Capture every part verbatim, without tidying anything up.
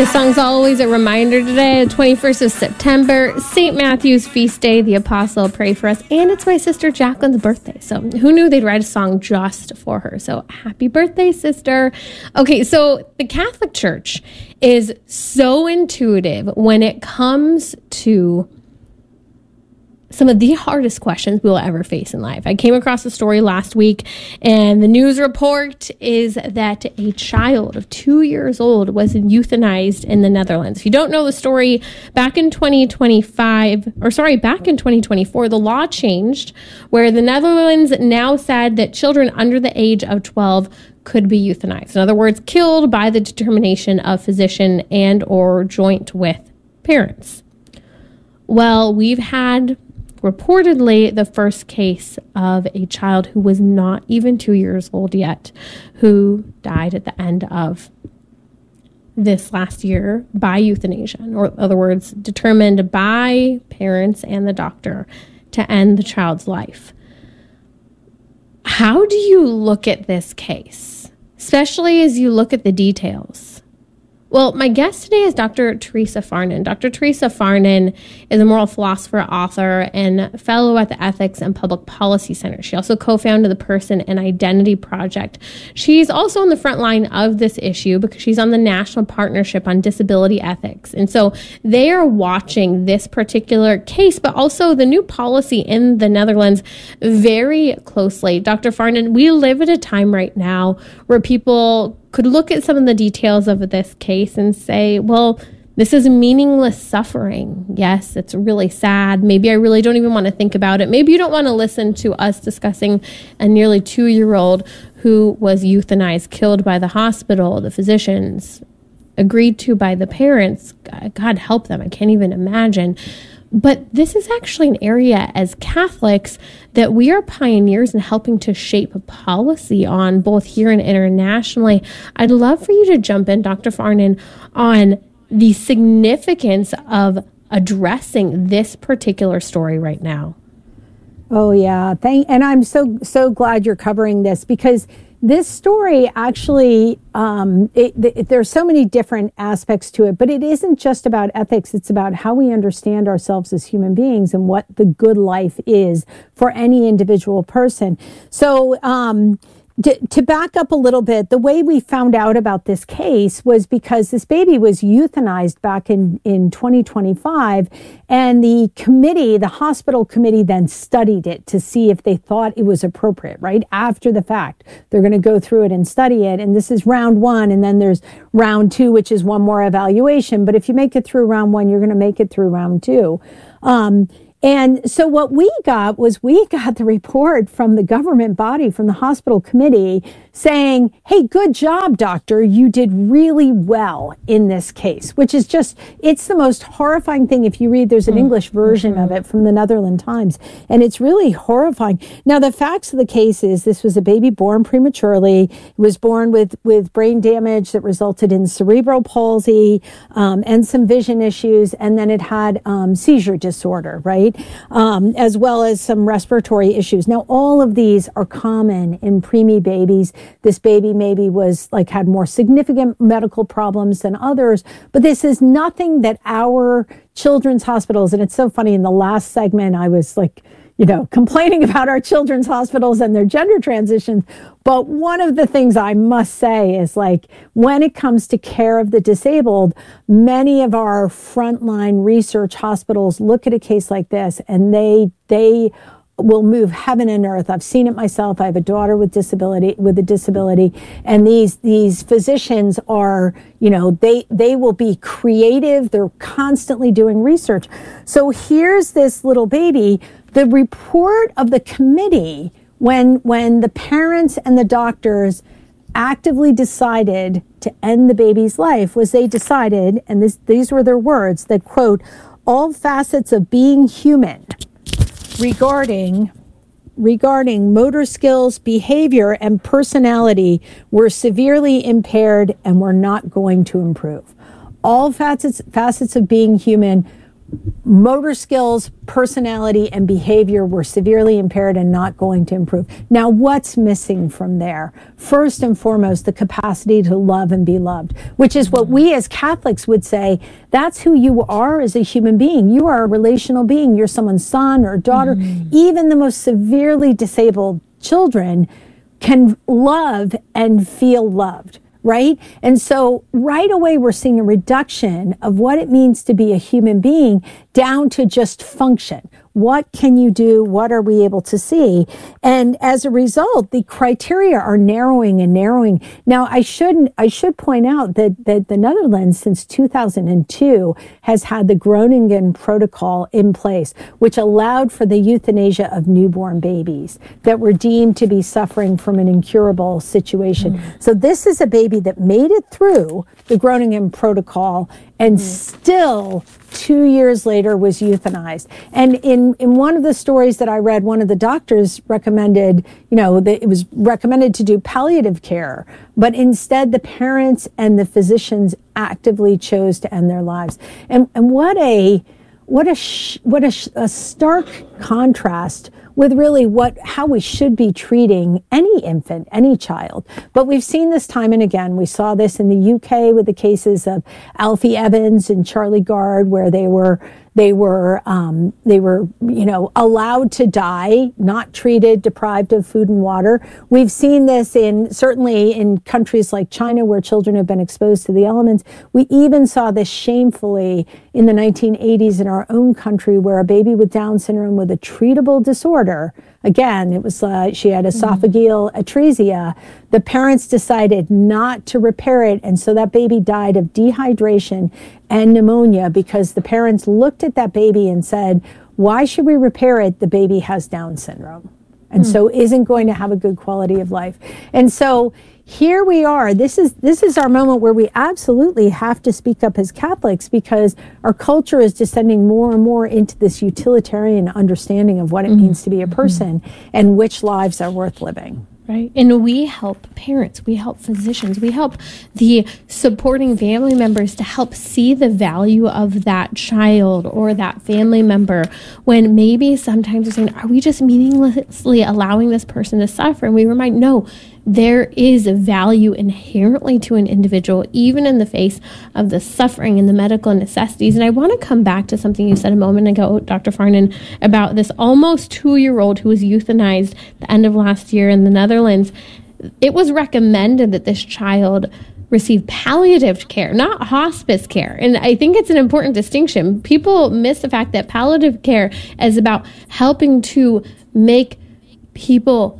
This song's always a reminder today, the twenty-first of September, Saint Matthew's feast day, the apostle, pray for us, and it's my sister Jacqueline's birthday. So who knew they'd write a song just for her? So happy birthday, sister. Okay, so the Catholic Church is so intuitive when it comes to some of the hardest questions we will ever face in life. I came across a story last week, and the news report is that a child of two years old was euthanized in the Netherlands. If you don't know the story, back in twenty twenty-five, or sorry, back in twenty twenty-four, the law changed where the Netherlands now said that children under the age of twelve could be euthanized. In other words, killed by the determination of physician and or joint with parents. Well, we've had reportedly the first case of a child who was not even two years old yet, who died at the end of this last year by euthanasia, or in other words, determined by parents and the doctor to end the child's life. How do you look at this case, especially as you look at the details? Well, my guest today is Doctor Teresa Farnan. Doctor Teresa Farnan is a moral philosopher, author, and fellow at the Ethics and Public Policy Center. She also co-founded the Person and Identity Project. She's also on the front line of this issue because she's on the National Partnership on Disability Ethics. And so they are watching this particular case, but also the new policy in the Netherlands very closely. Doctor Farnan, we live at a time right now where people could look at some of the details of this case and say, well, this is meaningless suffering. Yes, it's really sad. Maybe I really don't even want to think about it. Maybe you don't want to listen to us discussing a nearly two-year-old who was euthanized, killed by the hospital, the physicians, agreed to by the parents. God help them. I can't even imagine. But this is actually an area as Catholics that we are pioneers in helping to shape a policy on, both here and internationally. I'd love for you to jump in, Doctor Farnan, on the significance of addressing this particular story right now. Oh, yeah. Thank, and I'm so, so glad you're covering this, because this story actually, um, it, it, there's so many different aspects to it, but it isn't just about ethics. It's about how we understand ourselves as human beings and what the good life is for any individual person. So, um, To, to back up a little bit, the way we found out about this case was because this baby was euthanized back in, in twenty twenty-five, and the committee, the hospital committee, then studied it to see if they thought it was appropriate, right? After the fact, they're going to go through it and study it, and this is round one, and then there's round two, which is one more evaluation, but if you make it through round one, you're going to make it through round two. Um, And so what we got was we got the report from the government body, from the hospital committee, saying, hey, good job, doctor. You did really well in this case, which is just, it's the most horrifying thing. If you read, there's an English version of it from the Netherlands Times, and it's really horrifying. Now, the facts of the case is this was a baby born prematurely. It was born with, with brain damage that resulted in cerebral palsy um, and some vision issues, and then it had um, seizure disorder, right? Um, as well as some respiratory issues. Now, all of these are common in preemie babies. This baby maybe was like had more significant medical problems than others, but this is nothing that our children's hospitals, and it's so funny, in the last segment, I was like, you know, complaining about our children's hospitals and their gender transitions. But one of the things I must say is, like, when it comes to care of the disabled, many of our frontline research hospitals look at a case like this and they, they will move heaven and earth. I've seen it myself. I have a daughter with disability, with a disability, and these, these physicians are, you know, they, they will be creative. They're constantly doing research. So here's this little baby. The report of the committee, when when the parents and the doctors actively decided to end the baby's life, was they decided, and this, these were their words, that, quote, all facets of being human regarding regarding motor skills, behavior, and personality were severely impaired and were not going to improve. All facets facets of being human motor skills, personality, and behavior were severely impaired and not going to improve. Now, what's missing from there? First and foremost, the capacity to love and be loved, which is what we as Catholics would say, that's who you are as a human being. You are a relational being. You're someone's son or daughter. Mm. Even the most severely disabled children can love and feel loved. Right? And so right away, we're seeing a reduction of what it means to be a human being down to just function. What can you do? What are we able to see? And as a result, the criteria are narrowing and narrowing. Now, I shouldn't, I should point out that, that the Netherlands since two thousand two has had the Groningen Protocol in place, which allowed for the euthanasia of newborn babies that were deemed to be suffering from an incurable situation. Mm. So this is a baby that made it through the Groningen Protocol and mm. still two years later was euthanized. And in, in one of the stories that I read, one of the doctors recommended, you know, that it was recommended to do palliative care, but instead the parents and the physicians actively chose to end their lives. And, and what a, what a, sh- what a, sh- a stark contrast with really what, how we should be treating any infant, any child. But we've seen this time and again. We saw this in the U K with the cases of Alfie Evans and Charlie Gard, where they were They were, um, they were, you know, allowed to die, not treated, deprived of food and water. We've seen this in, certainly in countries like China, where children have been exposed to the elements. We even saw this shamefully in the nineteen eighties in our own country, where a baby with Down syndrome with a treatable disorder, again, it was, uh, she had esophageal mm-hmm. atresia. The parents decided not to repair it. And so that baby died of dehydration and pneumonia because the parents looked at that baby and said, why should we repair it? The baby has Down syndrome. And mm. so isn't going to have a good quality of life. And so here we are. This is this is our moment where we absolutely have to speak up as Catholics, because our culture is descending more and more into this utilitarian understanding of what it mm. means to be a person mm-hmm. and which lives are worth living. Right. And we help parents, we help physicians, we help the supporting family members to help see the value of that child or that family member, when maybe sometimes we're saying, are we just meaninglessly allowing this person to suffer? And we remind, no, there is value inherently to an individual, even in the face of the suffering and the medical necessities. And I want to come back to something you said a moment ago, Doctor Farnan, about this almost two-year-old who was euthanized the end of last year in the Netherlands. It was recommended that this child receive palliative care, not hospice care. And I think it's an important distinction. People miss the fact that palliative care is about helping to make people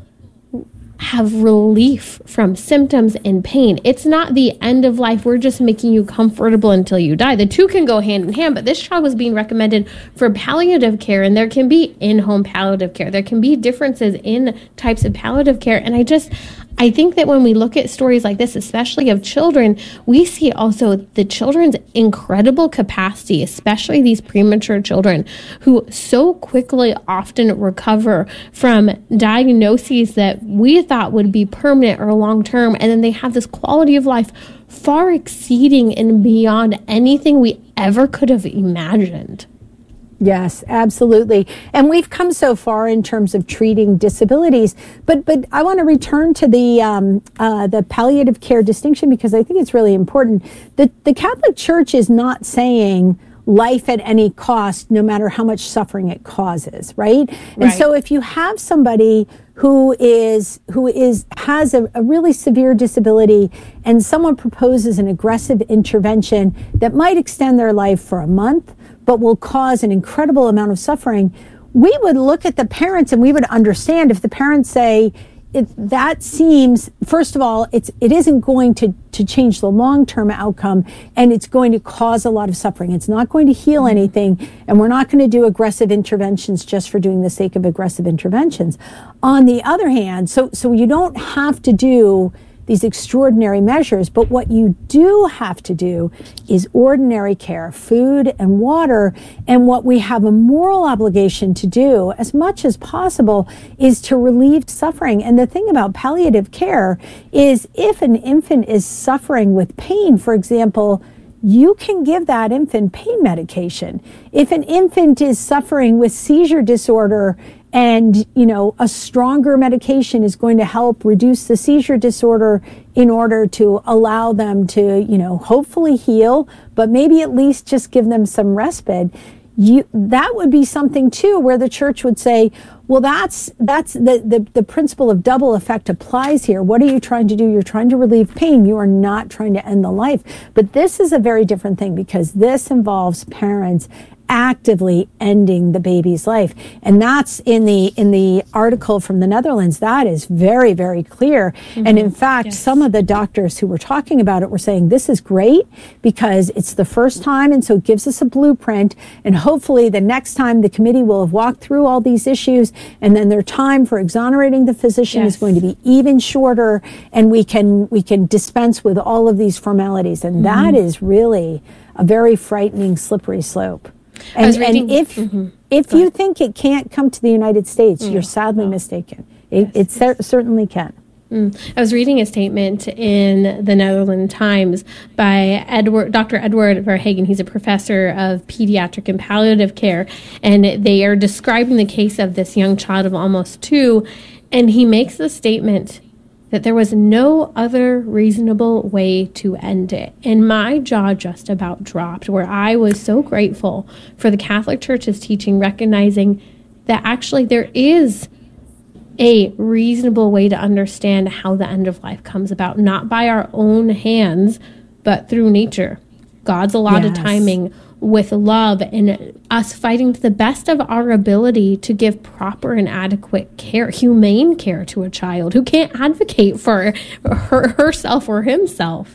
have relief from symptoms and pain. It's not the end of life. We're just making you comfortable until you die. The two can go hand in hand, but this child was being recommended for palliative care, and there can be in-home palliative care. There can be differences in types of palliative care. And I just, I think that when we look at stories like this, especially of children, we see also the children's incredible capacity, especially these premature children who so quickly often recover from diagnoses that we thought would be permanent or long-term, and then they have this quality of life far exceeding and beyond anything we ever could have imagined. Yes, absolutely. And we've come so far in terms of treating disabilities, but but I want to return to the um, uh, the palliative care distinction, because I think it's really important. The, the Catholic Church is not saying life at any cost, no matter how much suffering it causes, right? And right. so if you have somebody who is who is has a, a really severe disability, and someone proposes an aggressive intervention that might extend their life for a month, but will cause an incredible amount of suffering, we would look at the parents and we would understand if the parents say, it, that seems, first of all, it's, it isn't going to, to change the long-term outcome, and it's going to cause a lot of suffering. It's not going to heal anything, and we're not going to do aggressive interventions just for doing the sake of aggressive interventions. On the other hand, so, so you don't have to do these extraordinary measures, but what you do have to do is ordinary care, food and water. And what we have a moral obligation to do as much as possible is to relieve suffering. And the thing about palliative care is if an infant is suffering with pain, for example, you can give that infant pain medication. If an infant is suffering with seizure disorder and, you know, a stronger medication is going to help reduce the seizure disorder in order to allow them to, you know, hopefully heal, but maybe at least just give them some respite. You, that would be something too where the church would say, well, that's that's the, the, the principle of double effect applies here. What are you trying to do? You're trying to relieve pain. You are not trying to end the life. But this is a very different thing because this involves parents actively ending the baby's life. And that's in the in the article from the Netherlands. That is very, very clear. Mm-hmm. And in fact, yes. some of the doctors who were talking about it were saying this is great because it's the first time, and so it gives us a blueprint. And hopefully the next time the committee will have walked through all these issues, and then their time for exonerating the physician yes. is going to be even shorter, and we can we can dispense with all of these formalities. And mm-hmm. that is really a very frightening, slippery slope. And, reading, and if mm-hmm. if you think it can't come to the United States, mm, you're sadly no. mistaken. It, yes, it cer- certainly can. Mm. I was reading a statement in the Netherlands Times by Edward, Doctor Edward Verhagen. He's a professor of pediatric and palliative care, and they are describing the case of this young child of almost two, and he makes the statement that there was no other reasonable way to end it. And my jaw just about dropped, where I was so grateful for the Catholic Church's teaching, recognizing that actually there is a reasonable way to understand how the end of life comes about, not by our own hands, but through nature. God's allotted yes. timing with love and us fighting to the best of our ability to give proper and adequate care, humane care to a child who can't advocate for her, herself or himself.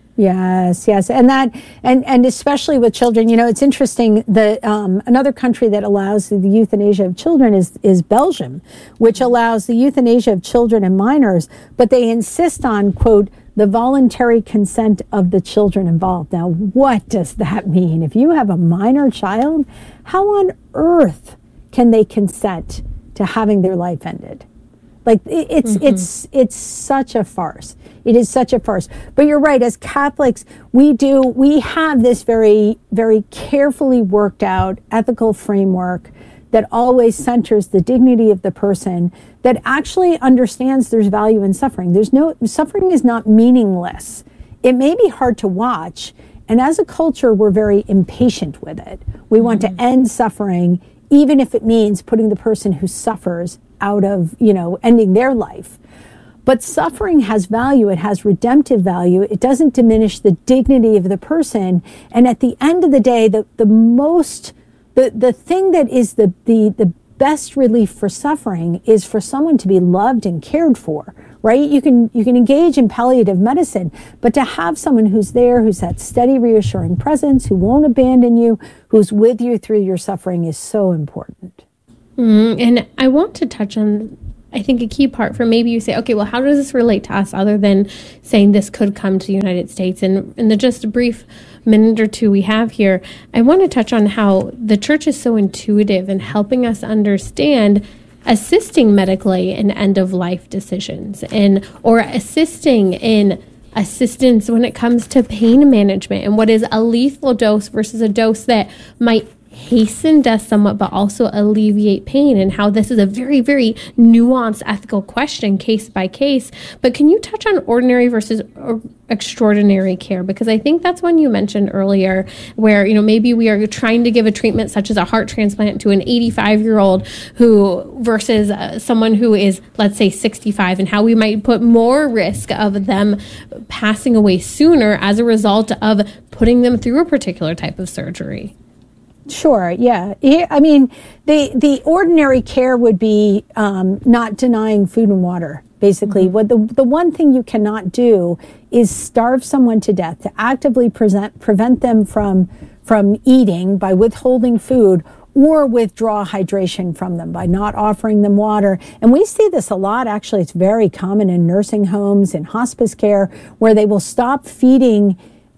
Yes, yes. And that, and, and especially with children, you know, it's interesting that um, another country that allows the euthanasia of children is, is Belgium, which allows the euthanasia of children and minors, but they insist on, quote, the voluntary consent of the children involved. Now, what does that mean? If you have a minor child, how on earth can they consent to having their life ended? Like it's mm-hmm. it's it's such a farce. It is such a farce. But you're right. As Catholics, we do we have this very very carefully worked out ethical framework that always centers the dignity of the person, that actually understands there's value in suffering. There's no suffering is not meaningless. It may be hard to watch, and as a culture, we're very impatient with it. We mm-hmm. want to end suffering, even if it means putting the person who suffers out of, you know, ending their life. But suffering has value. It has redemptive value. It doesn't diminish the dignity of the person. And at the end of the day, the, the most, the, the thing that is the, the, the best relief for suffering is for someone to be loved and cared for, right? You can, you can engage in palliative medicine, but to have someone who's there, who's that steady, reassuring presence, who won't abandon you, who's with you through your suffering is so important. Mm, and I want to touch on, I think, a key part for maybe you say, okay, well, how does this relate to us other than saying this could come to the United States? And in the just a brief minute or two we have here, I want to touch on how the church is so intuitive in helping us understand assisting medically in end-of-life decisions and or assisting in assistance when it comes to pain management and what is a lethal dose versus a dose that might hasten death somewhat, but also alleviate pain, and how this is a very, very nuanced ethical question, case by case. But can you touch on ordinary versus extraordinary care? Because I think that's one you mentioned earlier, where, you know, maybe we are trying to give a treatment such as a heart transplant to an eighty-five-year-old who versus uh, someone who is, let's say, sixty-five, and how we might put more risk of them passing away sooner as a result of putting them through a particular type of surgery. Sure. Yeah. I mean, the the ordinary care would be um, not denying food and water. Basically, mm-hmm. what the the one thing you cannot do is starve someone to death. To actively present, prevent them from from eating by withholding food, or withdraw hydration from them by not offering them water. And we see this a lot. Actually, it's very common in nursing homes, in hospice care, where they will stop feeding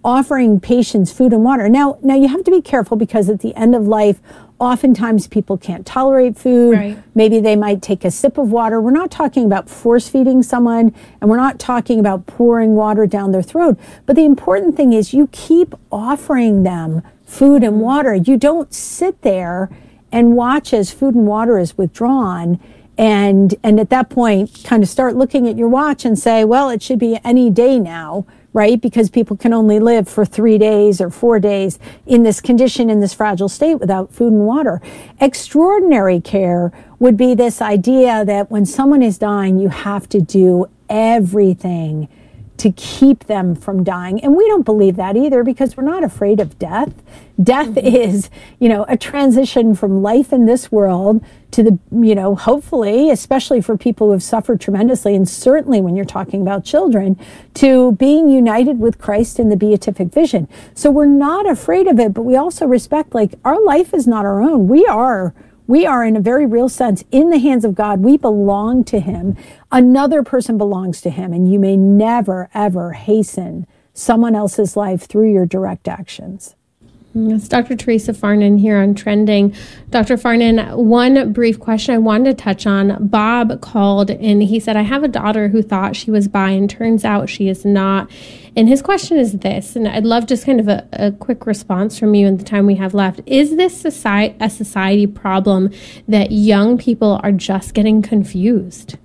offering patients food and water. Now, now you have to be careful because at the end of life, oftentimes people can't tolerate food. Right. Maybe they might take a sip of water. We're not talking about force feeding someone, and we're not talking about pouring water down their throat. But the important thing is you keep offering them food and water. You don't sit there and watch as food and water is withdrawn and and at that point kind of start looking at your watch and say, well, it should be any day now, right? Because people can only live for three days or four days in this condition, in this fragile state without food and water. Extraordinary care would be this idea that when someone is dying, you have to do everything to keep them from dying. And we don't believe that either because we're not afraid of death. Death mm-hmm. is, you know, a transition from life in this world to the, you know, hopefully, especially for people who have suffered tremendously, and certainly when you're talking about children, to being united with Christ in the beatific vision. So we're not afraid of it, but we also respect, like, our life is not our own. We are We are, in a very real sense, in the hands of God. We belong to him. Another person belongs to him, and you may never, ever hasten someone else's life through your direct actions. It's Doctor Teresa Farnan here on Trending. Doctor Farnan, one brief question I wanted to touch on. Bob called and he said, I have a daughter who thought she was bi and turns out she is not. And his question is this, and I'd love just kind of a, a quick response from you in the time we have left. Is this society, a society problem that young people are just getting confused?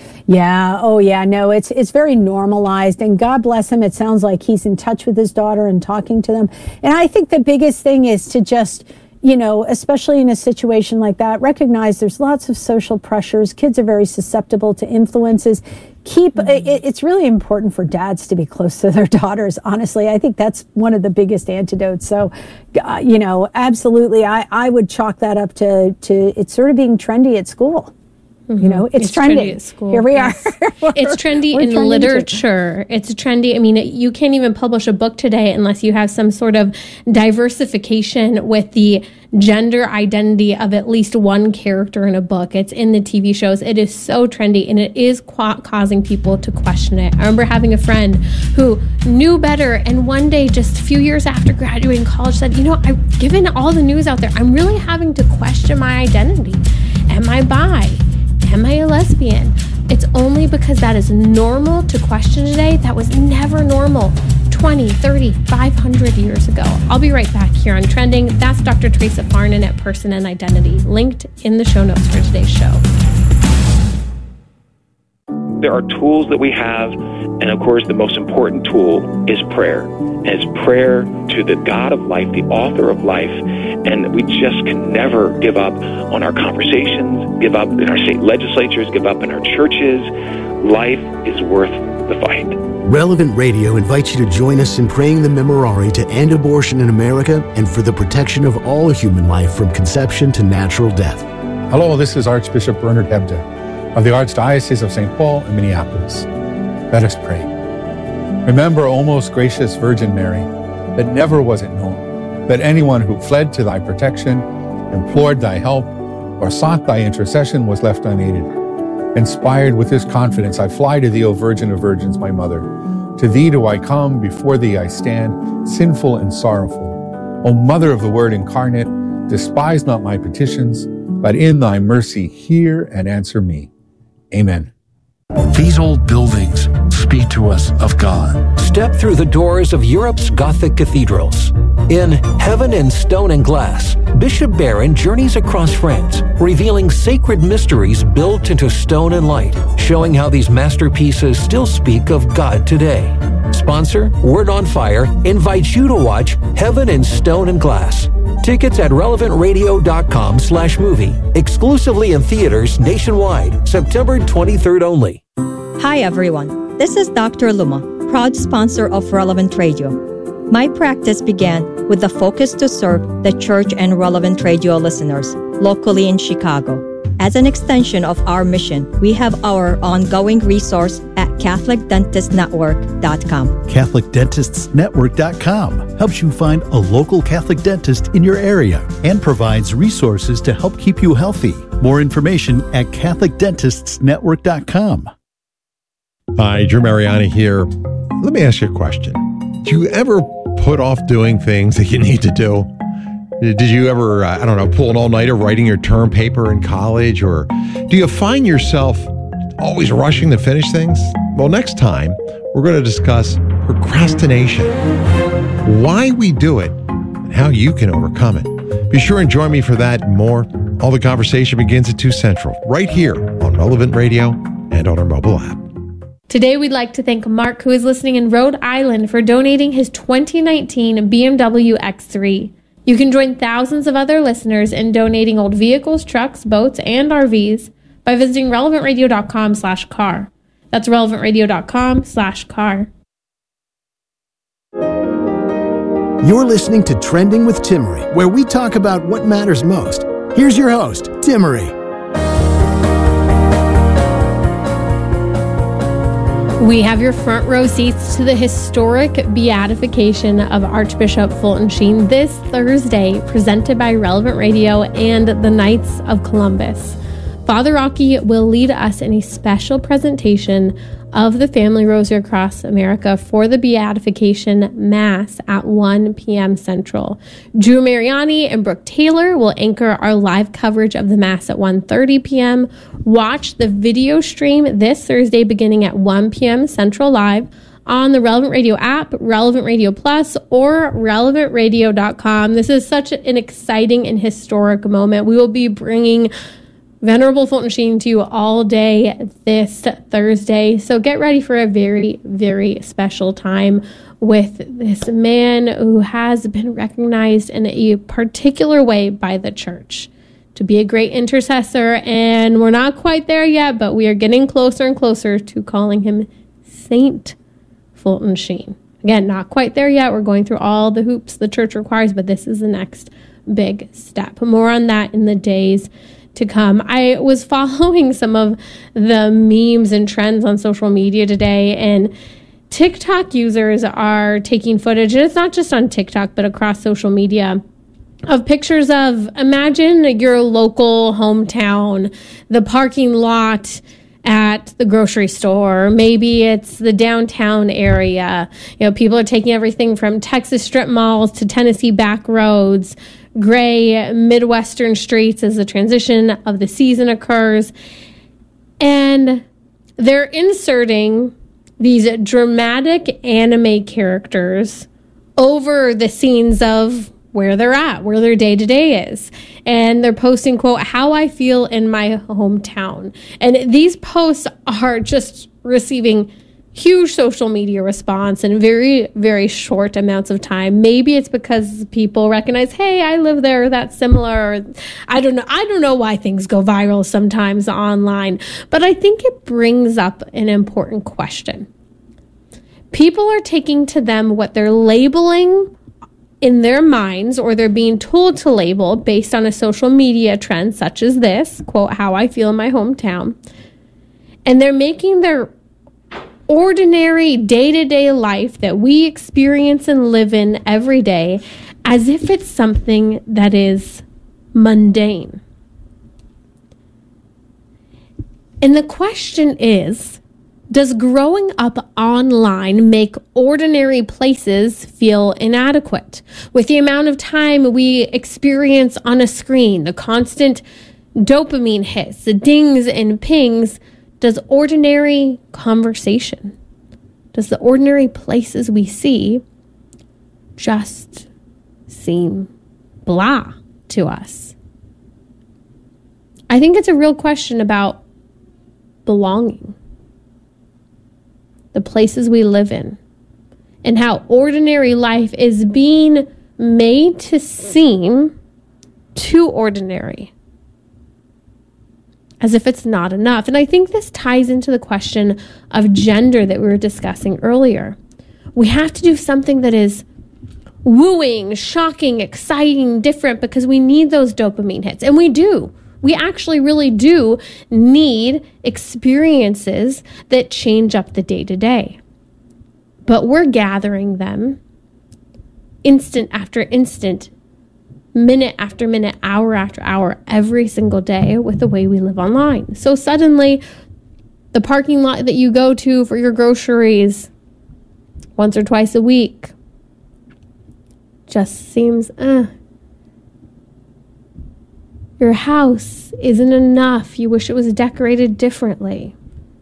Yeah. Oh, yeah. No, it's it's very normalized. And God bless him. It sounds like he's in touch with his daughter and talking to them. And I think the biggest thing is to just, you know, especially in a situation like that, recognize there's lots of social pressures. Kids are very susceptible to influences. Keep mm-hmm. it, it's really important for dads to be close to their daughters. Honestly, I think that's one of the biggest antidotes. So, uh, you know, absolutely. I, I would chalk that up to, to it's sort of being trendy at school. You know, it's, it's trendy. trendy at school. Here we yes. are. It's trendy in literature. It's trendy. I mean, you can't even publish a book today unless you have some sort of diversification with the gender identity of at least one character in a book. It's in the T V shows. It is so trendy, and it is qu- causing people to question it. I remember having a friend who knew better, and one day, just a few years after graduating college, said, you know, I, given all the news out there, I'm really having to question my identity. Am I bi? Am I a lesbian? It's only because that is normal to question today. That was never normal twenty, thirty, five hundred years ago. I'll be right back here on Trending. That's Doctor Teresa Farnan at Person and Identity, linked in the show notes for today's show. There are tools that we have, and of course the most important tool is prayer. And it's prayer to the God of life, the author of life, and we just can never give up on our conversations, give up in our state legislatures, give up in our churches. Life is worth the fight. Relevant Radio invites you to join us in praying the Memorare to end abortion in America and for the protection of all human life from conception to natural death. Hello, this is Archbishop Bernard Hebda of the Archdiocese of Saint Paul in Minneapolis. Let us pray. Remember, O most gracious Virgin Mary, that never was it known that anyone who fled to thy protection, implored thy help, or sought thy intercession was left unaided. Inspired with this confidence, I fly to thee, O Virgin of Virgins, my Mother. To thee do I come, before thee I stand, sinful and sorrowful. O Mother of the Word incarnate, despise not my petitions, but in thy mercy hear and answer me. Amen. These old buildings speak to us of God. Step through the doors of Europe's Gothic cathedrals. In Heaven in Stone and Glass, Bishop Barron journeys across France, revealing sacred mysteries built into stone and light, showing how these masterpieces still speak of God today. Sponsor, Word on Fire, invites you to watch Heaven in Stone and Glass. Tickets at relevant radio dot com slash movie. Exclusively in theaters nationwide, September twenty-third only. Hi everyone, this is Doctor Luma, proud sponsor of Relevant Radio. My practice began with the focus to serve the church and Relevant Radio listeners locally in Chicago. As an extension of our mission, we have our ongoing resource at Catholic Dentist Network dot com. Catholic Dentists Network dot com helps you find a local Catholic dentist in your area and provides resources to help keep you healthy. More information at Catholic Dentists Network dot com. Hi, Drew Mariani here. Let me ask you a question. Do you ever put off doing things that you need to do? Did you ever, uh, I don't know, pull an all-nighter writing your term paper in college? Or do you find yourself always rushing to finish things? Well, next time, we're going to discuss procrastination, why we do it, and how you can overcome it. Be sure and join me for that and more. All the conversation begins at two Central, right here on Relevant Radio and on our mobile app. Today, we'd like to thank Mark, who is listening in Rhode Island, for donating his twenty nineteen B M W X three. You can join thousands of other listeners in donating old vehicles, trucks, boats, and R Vs by visiting relevantradio.com slash car. That's relevantradio.com slash car. You're listening to Trending with Timmerie, where we talk about what matters most. Here's your host, Timmerie. We have your front row seats to the historic beatification of Archbishop Fulton Sheen this Thursday, presented by Relevant Radio and the Knights of Columbus. Father Rocky will lead us in a special presentation of the Family Rosary Across America for the Beatification Mass at one p.m. Central. Drew Mariani and Brooke Taylor will anchor our live coverage of the Mass at one thirty p.m. Watch the video stream this Thursday beginning at one p.m. Central Live on the Relevant Radio app, Relevant Radio Plus, or relevant radio dot com. This is such an exciting and historic moment. We will be bringing Venerable Fulton Sheen to you all day this Thursday. So get ready for a very, very special time with this man who has been recognized in a particular way by the church to be a great intercessor. And we're not quite there yet, but we are getting closer and closer to calling him Saint Fulton Sheen. Again, not quite there yet. We're going through all the hoops the church requires, but this is the next big step. More on that in the days to come. I was following some of the memes and trends on social media today, and TikTok users are taking footage, and it's not just on TikTok, but across social media, of pictures of, imagine your local hometown, the parking lot at the grocery store. Maybe it's the downtown area. You know, people are taking everything from Texas strip malls to Tennessee back roads, gray Midwestern streets as the transition of the season occurs. And they're inserting these dramatic anime characters over the scenes of where they're at, where their day-to-day is. And they're posting, quote, how I feel in my hometown. And these posts are just receiving huge social media response in very, very short amounts of time. Maybe it's because people recognize, hey, I live there, that's similar. I don't know. I don't know why things go viral sometimes online, but I think it brings up an important question. People are taking to them what they're labeling in their minds, or they're being told to label based on a social media trend such as this, quote, how I feel in my hometown. And they're making their ordinary day-to-day life that we experience and live in every day as if it's something that is mundane. And the question is, does growing up online make ordinary places feel inadequate? With the amount of time we experience on a screen, the constant dopamine hits, the dings and pings, does ordinary conversation, does the ordinary places we see just seem blah to us? I think it's a real question about belonging, the places we live in, and how ordinary life is being made to seem too ordinary, as if it's not enough. And I think this ties into the question of gender that we were discussing earlier. We have to do something that is wooing, shocking, exciting, different, because we need those dopamine hits. And we do. We actually really do need experiences that change up the day-to-day. But we're gathering them instant after instant, minute after minute, hour after hour, every single day with the way we live online. So suddenly, the parking lot that you go to for your groceries once or twice a week just seems, uh. Your house isn't enough. You wish it was decorated differently.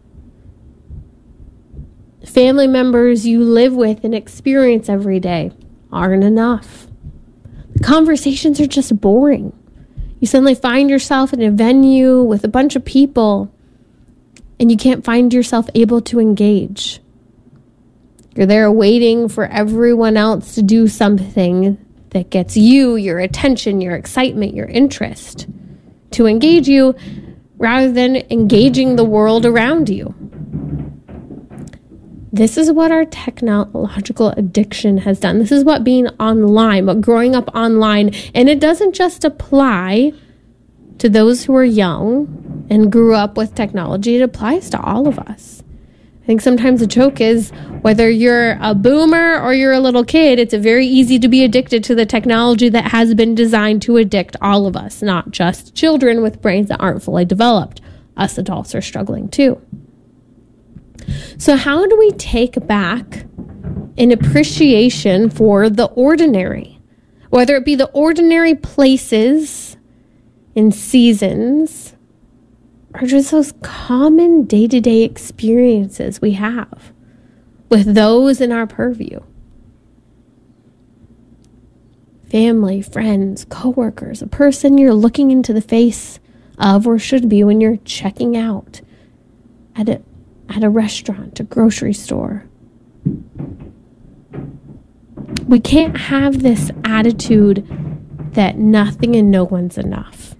Family members you live with and experience every day aren't enough. The conversations are just boring. You suddenly find yourself in a venue with a bunch of people and you can't find yourself able to engage. You're there waiting for everyone else to do something that gets you, your attention, your excitement, your interest, to engage you rather than engaging the world around you. This is what our technological addiction has done. This is what being online, what growing up online, and it doesn't just apply to those who are young and grew up with technology. It applies to all of us. I think sometimes the joke is whether you're a boomer or you're a little kid, it's very easy to be addicted to the technology that has been designed to addict all of us, not just children with brains that aren't fully developed. Us adults are struggling too. So how do we take back an appreciation for the ordinary? Whether it be the ordinary places and seasons, or just those common day-to-day experiences we have with those in our purview. Family, friends, coworkers, a person you're looking into the face of or should be when you're checking out at a, at a restaurant, a grocery store. We can't have this attitude that nothing and no one's enough.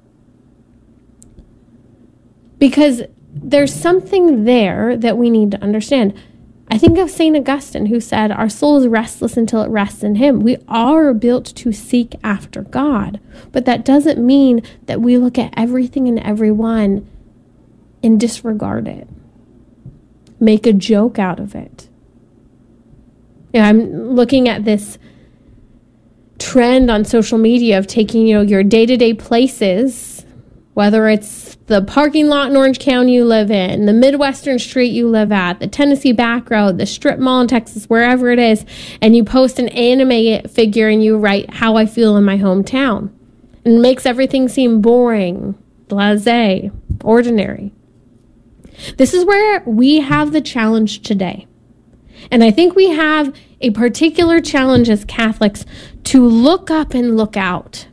Because there's something there that we need to understand. I think of Saint Augustine, who said, our soul is restless until it rests in him. We are built to seek after God. But that doesn't mean that we look at everything and everyone and disregard it. Make a joke out of it. You know, I'm looking at this trend on social media of taking, you know, your day-to-day places, whether it's the parking lot in Orange County you live in, the Midwestern street you live at, the Tennessee back road, the strip mall in Texas, wherever it is, and you post an anime figure and you write how I feel in my hometown. And it makes everything seem boring, blasé, ordinary. This is where we have the challenge today. And I think we have a particular challenge as Catholics to look up and look out.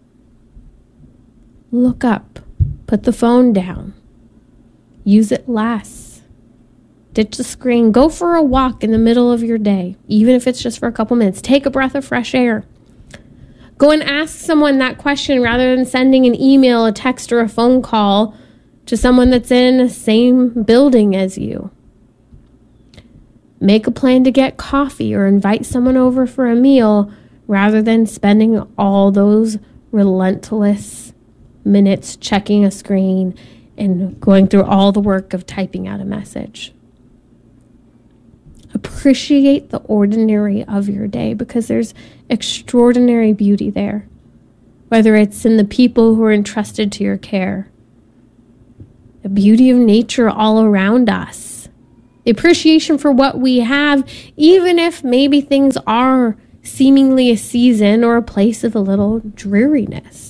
Look up. Put the phone down. Use it less. Ditch the screen. Go for a walk in the middle of your day, even if it's just for a couple minutes. Take a breath of fresh air. Go and ask someone that question rather than sending an email, a text, or a phone call to someone that's in the same building as you. Make a plan to get coffee or invite someone over for a meal rather than spending all those relentless minutes checking a screen and going through all the work of typing out a message. Appreciate the ordinary of your day because there's extraordinary beauty there, whether it's in the people who are entrusted to your care, the beauty of nature all around us, the appreciation for what we have, even if maybe things are seemingly a season or a place of a little dreariness.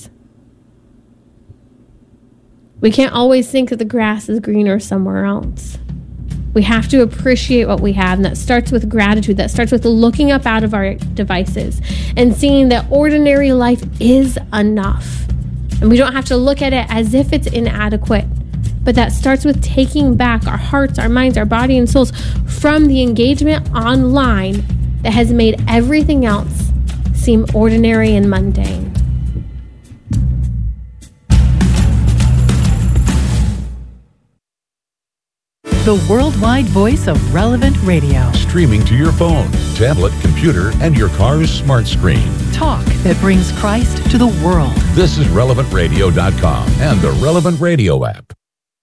We can't always think that the grass is greener somewhere else. We have to appreciate what we have, and that starts with gratitude. That starts with looking up out of our devices and seeing that ordinary life is enough. And we don't have to look at it as if it's inadequate. But that starts with taking back our hearts, our minds, our body, and souls from the engagement online that has made everything else seem ordinary and mundane. The worldwide voice of Relevant Radio. Streaming to your phone, tablet, computer, and your car's smart screen. Talk that brings Christ to the world. This is relevant radio dot com and the Relevant Radio app.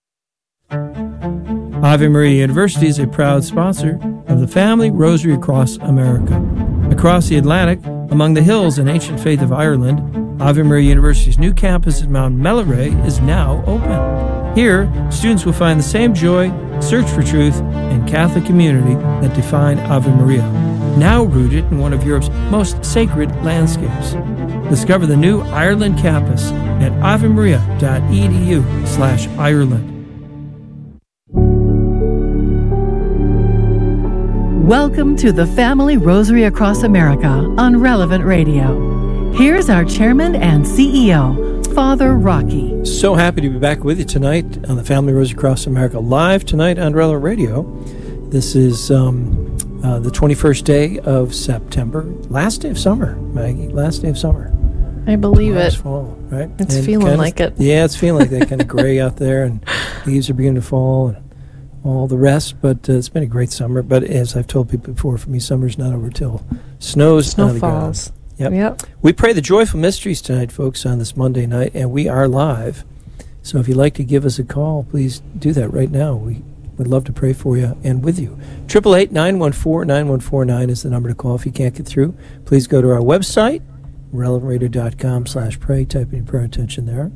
Ave Maria University is a proud sponsor of the Family Rosary Across America. Across the Atlantic, among the hills and ancient faith of Ireland, Ave Maria University's new campus at Mount Melleray is now open. Here, students will find the same joy, search for truth, and Catholic community that define Ave Maria. now rooted in one of Europe's most sacred landscapes. Discover the new Ireland campus at avemaria.edu slash Ireland. Welcome to the Family Rosary Across America on Relevant Radio. Here's our chairman and C E O, Father Rocky. So happy to be back with you tonight on the Family Rosary Across America, live tonight on Relevant Radio. This is um, uh, the twenty-first day of September, last day of summer, Maggie, last day of summer. I believe last it. Fall, right? It's and feeling kinda, like it. Yeah, it's feeling like that, kind of gray out there, and leaves are beginning to fall, and all the rest. But uh, it's been a great summer. But as I've told people before, for me, summer's not over till snow's Snow on the ground. falls. Yep. Yep. We pray the joyful mysteries tonight, folks, on this Monday night, and we are live. So if you'd like to give us a call, please do that right now. We would love to pray for you and with you. eight eight eight, nine one four, nine one four nine is the number to call if you can't get through. Please go to our website, relevantradio.com slash pray. Type in your prayer intention there.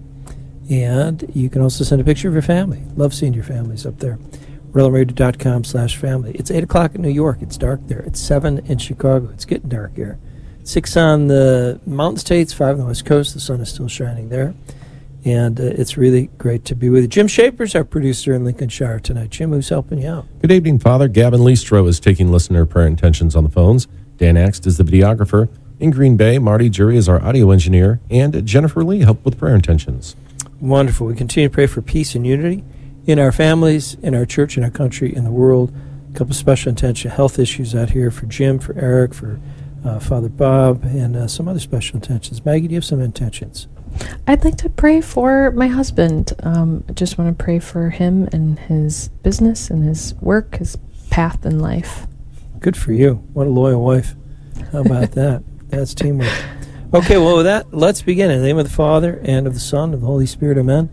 And you can also send a picture of your family. Love seeing your families up there. relevantradio.com slash family. It's eight o'clock in New York. It's dark there. It's seven in Chicago. It's getting dark here. six on the Mountain States, five on the West Coast. The sun is still shining there. And uh, it's really great to be with you. Jim Shaper's our producer in Lincolnshire tonight. Jim, who's helping you out? Good evening, Father. Gavin Leestro is taking listener prayer intentions on the phones. Dan Axt is the videographer. In Green Bay, Marty Jury is our audio engineer. And Jennifer Lee helped with prayer intentions. Wonderful. We continue to pray for peace and unity in our families, in our church, in our country, in the world. A couple special intention health issues out here for Jim, for Eric, for uh, Father Bob, and uh, some other special intentions. Maggie, do you have some intentions? I'd like to pray for my husband. Um, I just want to pray for him and his business and his work, his path in life. Good for you. What a loyal wife. How about that? That's teamwork. Okay, well, with that, let's begin. In the name of the Father, and of the Son, and of the Holy Spirit, amen.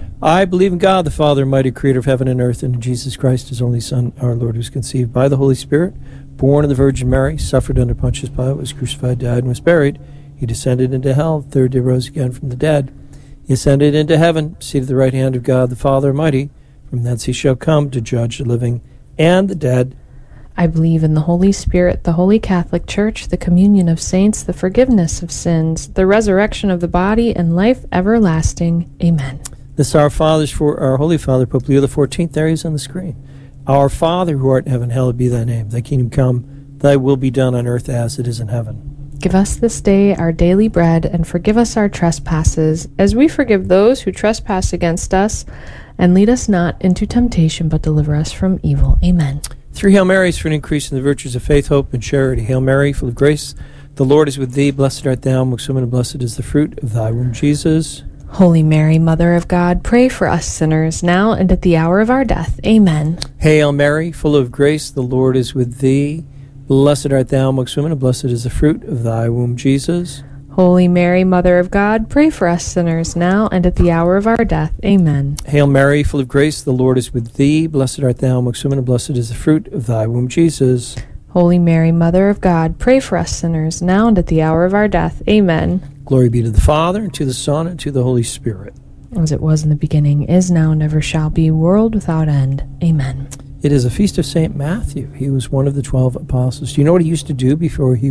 I believe in God, the Father, Almighty, creator of heaven and earth, and in Jesus Christ, his only Son, our Lord, who was conceived by the Holy Spirit, born of the Virgin Mary, suffered under Pontius Pilate, was crucified, died, and was buried. He descended into hell, the third day rose again from the dead. He ascended into heaven, seated at the right hand of God, the Father Almighty. From thence he shall come to judge the living and the dead. I believe in the Holy Spirit, the Holy Catholic Church, the communion of saints, the forgiveness of sins, the resurrection of the body, and life everlasting. Amen. This Our Father's for our Holy Father, Pope Leo the fourteenth. There he is on the screen. Our Father, who art in heaven, hallowed be thy name. Thy kingdom come, thy will be done on earth as it is in heaven. Give us this day our daily bread, and forgive us our trespasses, as we forgive those who trespass against us. And lead us not into temptation, but deliver us from evil. Amen. Three Hail Marys for an increase in the virtues of faith, hope, and charity. Hail Mary, full of grace, the Lord is with thee. Blessed art thou amongst women, and blessed is the fruit of thy womb, Jesus. Holy Mary, Mother of God, pray for us sinners, now and at the hour of our death. Amen. Hail Mary, full of grace, the Lord is with thee. Blessed art thou amongst women, and blessed is the fruit of thy womb, Jesus. Holy Mary, Mother of God, pray for us sinners, now and at the hour of our death. Amen. Hail Mary, full of grace, the Lord is with thee. Blessed art thou amongst women, and blessed is the fruit of thy womb, Jesus. Holy Mary, Mother of God, pray for us sinners, now and at the hour of our death. Amen. Glory be to the Father, and to the Son, and to the Holy Spirit. As it was in the beginning, is now, and ever shall be, world without end. Amen. It is a feast of Saint Matthew. He was one of the twelve apostles. Do you know what he used to do before he